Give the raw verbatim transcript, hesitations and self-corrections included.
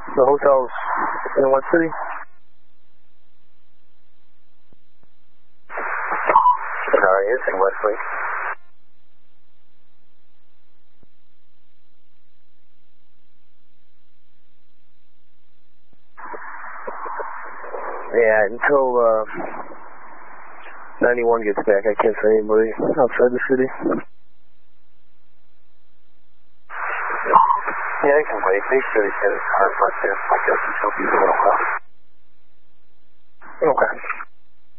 The hotel's in what city? Sorry, it's in Westlake. Yeah, until uh, ninety-one gets back, I can't send anybody outside the city. Yeah, I can wait. Make sure he's got his car parked there. I guess until he's a little while. Okay.